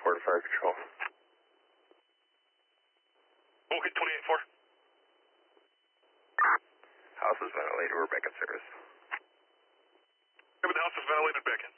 28-4 to fire control. Okay, 28-4. House is ventilated, we're back in service. The house is ventilated back in.